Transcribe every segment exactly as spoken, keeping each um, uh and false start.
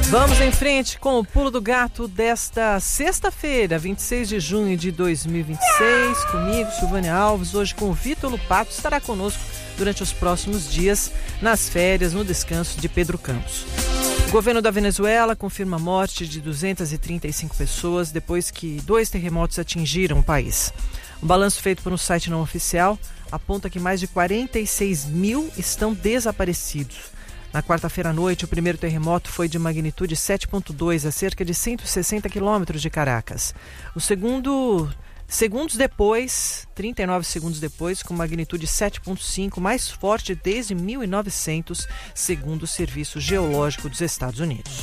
Vamos em frente com o Pulo do Gato desta sexta-feira, vinte e seis de junho de dois mil e vinte e seis. Comigo, Silvânia Alves, hoje com o Vitor Lupato, estará conosco durante os próximos dias, nas férias, no descanso de Pedro Campos. O governo da Venezuela confirma a morte de duzentas e trinta e cinco pessoas depois que dois terremotos atingiram o país. O balanço feito por um site não oficial aponta que mais de quarenta e seis mil estão desaparecidos. Na quarta-feira à noite, o primeiro terremoto foi de magnitude sete ponto dois, a cerca de cento e sessenta quilômetros de Caracas. O segundo, segundos depois, trinta e nove segundos depois, com magnitude sete ponto cinco, mais forte desde mil e novecentos, segundo o Serviço Geológico dos Estados Unidos.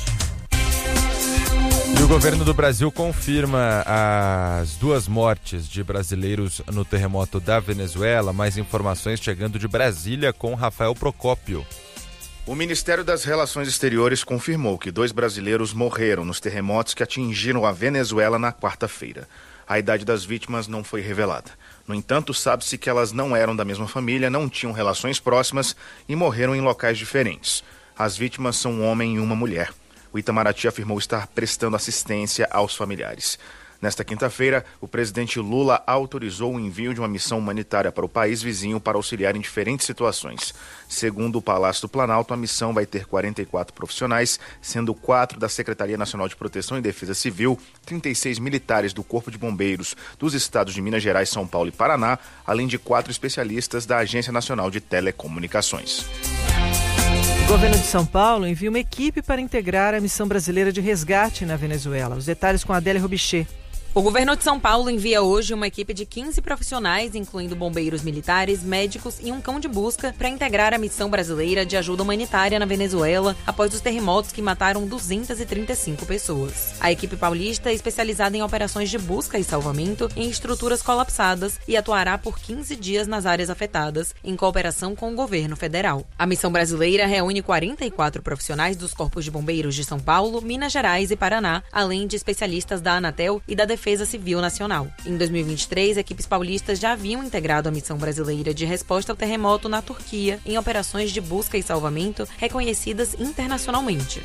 E o governo do Brasil confirma as duas mortes de brasileiros no terremoto da Venezuela. Mais informações chegando de Brasília com Rafael Procópio. O Ministério das Relações Exteriores confirmou que dois brasileiros morreram nos terremotos que atingiram a Venezuela na quarta-feira. A idade das vítimas não foi revelada. No entanto, sabe-se que elas não eram da mesma família, não tinham relações próximas e morreram em locais diferentes. As vítimas são um homem e uma mulher. O Itamaraty afirmou estar prestando assistência aos familiares. Nesta quinta-feira, o presidente Lula autorizou o envio de uma missão humanitária para o país vizinho para auxiliar em diferentes situações. Segundo o Palácio do Planalto, a missão vai ter quarenta e quatro profissionais, sendo quatro da Secretaria Nacional de Proteção e Defesa Civil, trinta e seis militares do Corpo de Bombeiros dos estados de Minas Gerais, São Paulo e Paraná, além de quatro especialistas da Agência Nacional de Telecomunicações. O governo de São Paulo envia uma equipe para integrar a missão brasileira de resgate na Venezuela. Os detalhes com a Adélia Robichê. O governo de São Paulo envia hoje uma equipe de quinze profissionais, incluindo bombeiros militares, médicos e um cão de busca, para integrar a missão brasileira de ajuda humanitária na Venezuela após os terremotos que mataram duzentas e trinta e cinco pessoas. A equipe paulista é especializada em operações de busca e salvamento em estruturas colapsadas e atuará por quinze dias nas áreas afetadas, em cooperação com o governo federal. A missão brasileira reúne quarenta e quatro profissionais dos Corpos de Bombeiros de São Paulo, Minas Gerais e Paraná, além de especialistas da Anatel e da Defesa Defesa Civil Nacional. Em dois mil e vinte e três, equipes paulistas já haviam integrado a missão brasileira de resposta ao terremoto na Turquia em operações de busca e salvamento reconhecidas internacionalmente.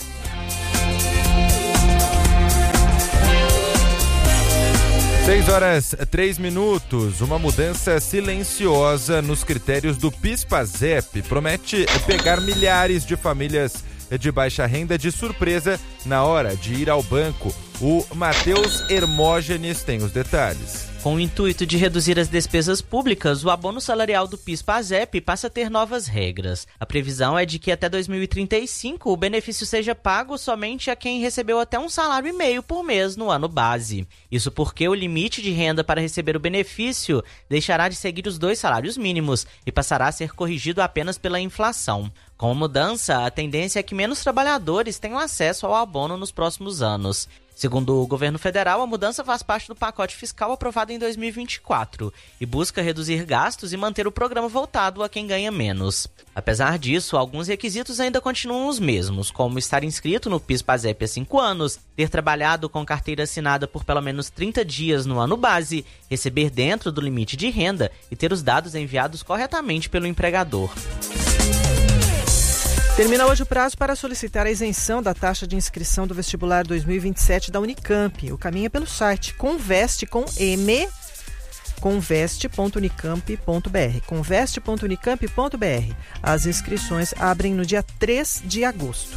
seis horas, três minutos. Uma mudança silenciosa nos critérios do PIS/PASEP promete pegar milhares de famílias de baixa renda de surpresa na hora de ir ao banco. O Matheus Hermógenes tem os detalhes. Com o intuito de reduzir as despesas públicas, o abono salarial do PIS/PASEP passa a ter novas regras. A previsão é de que até dois mil e trinta e cinco o benefício seja pago somente a quem recebeu até um salário e meio por mês no ano base. Isso porque o limite de renda para receber o benefício deixará de seguir os dois salários mínimos e passará a ser corrigido apenas pela inflação. Com a mudança, a tendência é que menos trabalhadores tenham acesso ao abono nos próximos anos. Segundo o governo federal, a mudança faz parte do pacote fiscal aprovado em dois mil e vinte e quatro e busca reduzir gastos e manter o programa voltado a quem ganha menos. Apesar disso, alguns requisitos ainda continuam os mesmos, como estar inscrito no PIS/PASEP há cinco anos, ter trabalhado com carteira assinada por pelo menos trinta dias no ano base, receber dentro do limite de renda e ter os dados enviados corretamente pelo empregador. Termina hoje o prazo para solicitar a isenção da taxa de inscrição do vestibular dois mil e vinte e sete da Unicamp. O caminho é pelo site conveste com M, conveste ponto unicamp ponto br. conveste ponto unicamp ponto br. As inscrições abrem no dia três de agosto.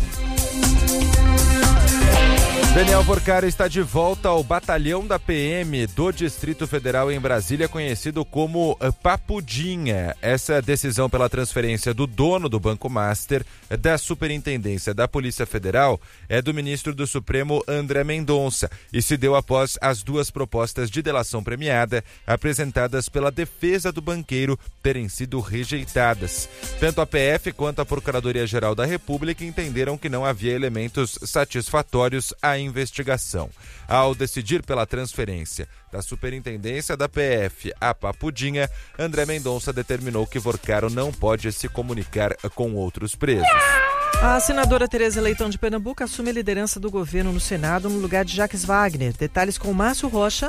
Daniel Porcaro está de volta ao batalhão da P M do Distrito Federal em Brasília, conhecido como Papudinha. Essa decisão pela transferência do dono do Banco Master da Superintendência da Polícia Federal é do ministro do Supremo André Mendonça e se deu após as duas propostas de delação premiada apresentadas pela defesa do banqueiro terem sido rejeitadas. Tanto a P F quanto a Procuradoria-Geral da República entenderam que não havia elementos satisfatórios à investigação. Ao decidir pela transferência da Superintendência da P F à Papudinha, André Mendonça determinou que Porcaro não pode se comunicar com outros presos. A senadora Tereza Leitão de Pernambuco assume a liderança do governo no Senado no lugar de Jacques Wagner. Detalhes com Márcio Rocha.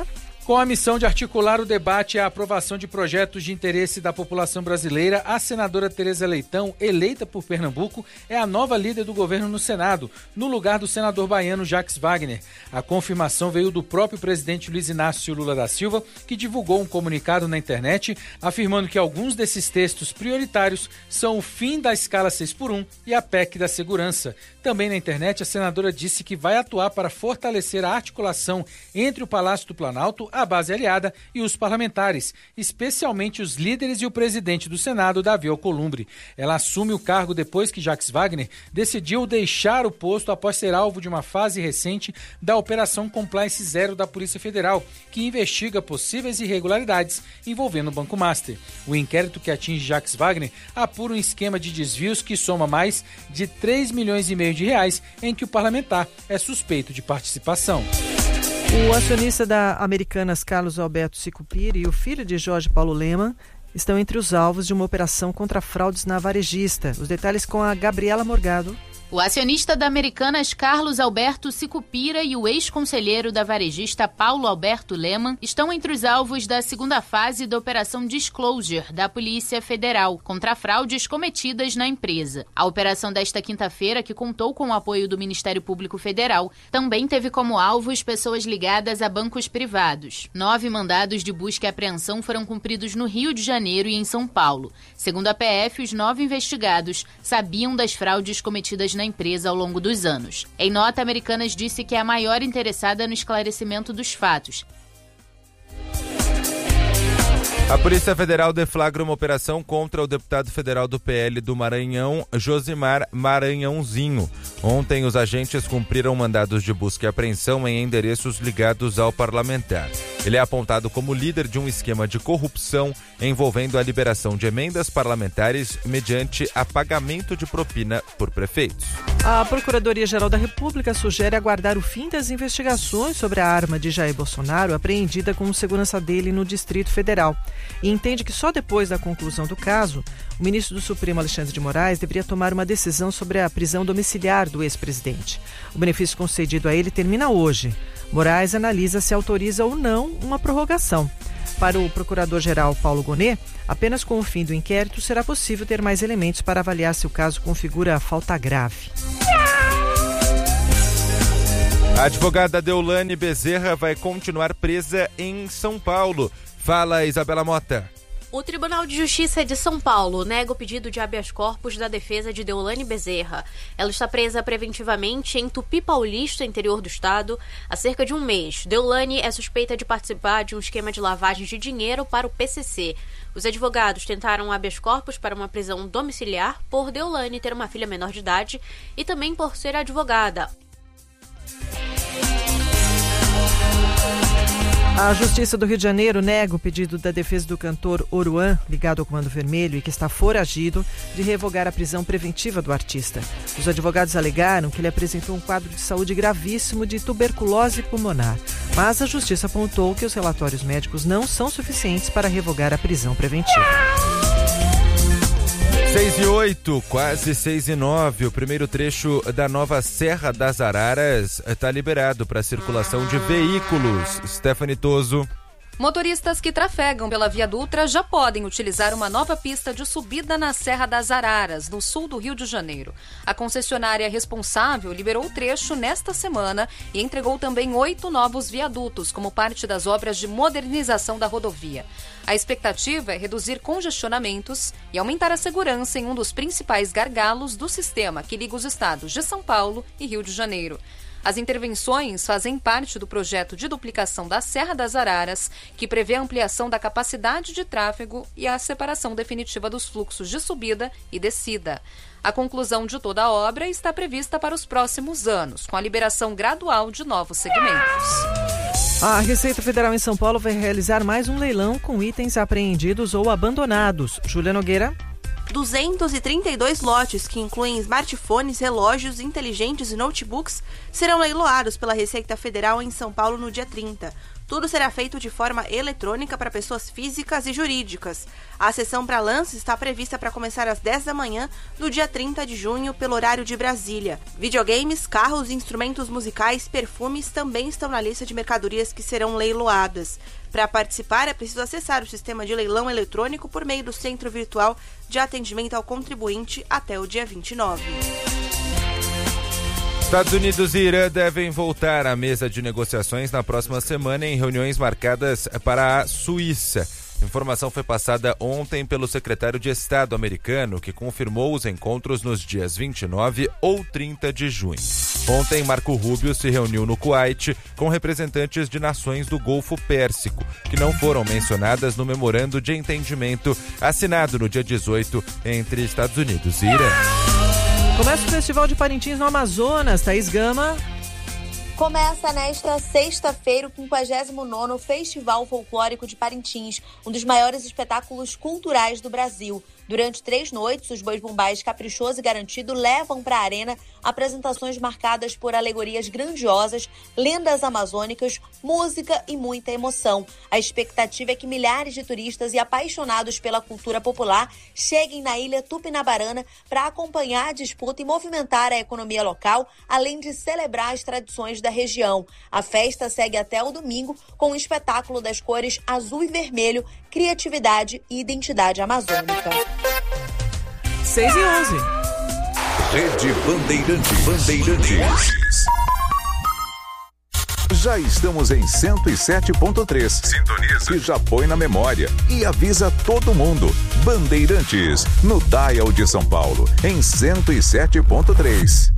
Com a missão de articular o debate e a aprovação de projetos de interesse da população brasileira, a senadora Tereza Leitão, eleita por Pernambuco, é a nova líder do governo no Senado, no lugar do senador baiano Jacques Wagner. A confirmação veio do próprio presidente Luiz Inácio Lula da Silva, que divulgou um comunicado na internet afirmando que alguns desses textos prioritários são o fim da escala seis por um e a P E C da segurança. Também na internet, a senadora disse que vai atuar para fortalecer a articulação entre o Palácio do Planalto, a base aliada e os parlamentares, especialmente os líderes e o presidente do Senado, Davi Alcolumbre. Ela assume o cargo depois que Jacques Wagner decidiu deixar o posto após ser alvo de uma fase recente da Operação Compliance Zero da Polícia Federal, que investiga possíveis irregularidades envolvendo o Banco Master. O inquérito que atinge Jacques Wagner apura um esquema de desvios que soma mais de três milhões e meio de reais em que o parlamentar é suspeito de participação. O acionista da Americanas, Carlos Alberto Sicupira, e o filho de Jorge Paulo Leman estão entre os alvos de uma operação contra fraudes na varejista. Os detalhes com a Gabriela Morgado. O acionista da Americanas, Carlos Alberto Sicupira, e o ex-conselheiro da varejista Paulo Alberto Leman estão entre os alvos da segunda fase da Operação Disclosure da Polícia Federal contra fraudes cometidas na empresa. A operação desta quinta-feira, que contou com o apoio do Ministério Público Federal, também teve como alvos pessoas ligadas a bancos privados. Nove mandados de busca e apreensão foram cumpridos no Rio de Janeiro e em São Paulo. Segundo a P F, os nove investigados sabiam das fraudes cometidas na empresa ao longo dos anos. Em nota, a Americanas disse que é a maior interessada no esclarecimento dos fatos. A Polícia Federal deflagra uma operação contra o deputado federal do P L do Maranhão, Josimar Maranhãozinho. Ontem, os agentes cumpriram mandados de busca e apreensão em endereços ligados ao parlamentar. Ele é apontado como líder de um esquema de corrupção envolvendo a liberação de emendas parlamentares mediante apagamento de propina por prefeitos. A Procuradoria-Geral da República sugere aguardar o fim das investigações sobre a arma de Jair Bolsonaro apreendida com segurança dele no Distrito Federal. E entende que só depois da conclusão do caso, o ministro do Supremo, Alexandre de Moraes, deveria tomar uma decisão sobre a prisão domiciliar do ex-presidente. O benefício concedido a ele termina hoje. Moraes analisa se autoriza ou não uma prorrogação. Para o procurador-geral Paulo Gonet, apenas com o fim do inquérito será possível ter mais elementos para avaliar se o caso configura falta grave. A advogada Deolane Bezerra vai continuar presa em São Paulo. Fala, Isabela Mota. O Tribunal de Justiça de São Paulo nega o pedido de habeas corpus da defesa de Deolane Bezerra. Ela está presa preventivamente em Tupi Paulista, interior do estado, há cerca de um mês. Deolane é suspeita de participar de um esquema de lavagem de dinheiro para o P C C. Os advogados tentaram habeas corpus para uma prisão domiciliar por Deolane ter uma filha menor de idade e também por ser advogada. A Justiça do Rio de Janeiro nega o pedido da defesa do cantor Oruan, ligado ao Comando Vermelho e que está foragido, de revogar a prisão preventiva do artista. Os advogados alegaram que ele apresentou um quadro de saúde gravíssimo de tuberculose pulmonar, mas a Justiça apontou que os relatórios médicos não são suficientes para revogar a prisão preventiva. seis e oito, quase seis e nove. O primeiro trecho da nova Serra das Araras está liberado para circulação de veículos. Stephanie Toso. Motoristas que trafegam pela Via Dutra já podem utilizar uma nova pista de subida na Serra das Araras, no sul do Rio de Janeiro. A concessionária responsável liberou o trecho nesta semana e entregou também oito novos viadutos, como parte das obras de modernização da rodovia. A expectativa é reduzir congestionamentos e aumentar a segurança em um dos principais gargalos do sistema que liga os estados de São Paulo e Rio de Janeiro. As intervenções fazem parte do projeto de duplicação da Serra das Araras, que prevê a ampliação da capacidade de tráfego e a separação definitiva dos fluxos de subida e descida. A conclusão de toda a obra está prevista para os próximos anos, com a liberação gradual de novos segmentos. A Receita Federal em São Paulo vai realizar mais um leilão com itens apreendidos ou abandonados. Júlia Nogueira. duzentos e trinta e dois lotes, que incluem smartphones, relógios inteligentes e notebooks, serão leiloados pela Receita Federal em São Paulo no dia trinta. Tudo será feito de forma eletrônica para pessoas físicas e jurídicas. A sessão para lances está prevista para começar às dez da manhã do dia trinta de junho, pelo horário de Brasília. Videogames, carros, instrumentos musicais, perfumes também estão na lista de mercadorias que serão leiloadas. Para participar, é preciso acessar o sistema de leilão eletrônico por meio do Centro Virtual de Atendimento ao Contribuinte até o dia vinte e nove. Estados Unidos e Irã devem voltar à mesa de negociações na próxima semana em reuniões marcadas para a Suíça. A informação foi passada ontem pelo secretário de Estado americano, que confirmou os encontros nos dias vinte e nove ou trinta de junho. Ontem, Marco Rubio se reuniu no Kuwait com representantes de nações do Golfo Pérsico, que não foram mencionadas no memorando de entendimento assinado no dia dezoito entre Estados Unidos e Irã. Começa o Festival de Parintins no Amazonas. Thaís Gama. Começa nesta sexta-feira o quinquagésimo nono Festival Folclórico de Parintins, um dos maiores espetáculos culturais do Brasil. Durante três noites, os Bois Bumbás Caprichoso e Garantido levam para a arena apresentações marcadas por alegorias grandiosas, lendas amazônicas, música e muita emoção. A expectativa é que milhares de turistas e apaixonados pela cultura popular cheguem na ilha Tupinabarana para acompanhar a disputa e movimentar a economia local, além de celebrar as tradições da região. A festa segue até o domingo com o espetáculo das cores azul e vermelho, criatividade e identidade amazônica. seis e onze. Rede Bandeirantes. Bandeirantes. Já estamos em cento e sete ponto três. Sintoniza. Que já põe na memória e avisa todo mundo. Bandeirantes, no Dial de São Paulo, em cento e sete ponto três.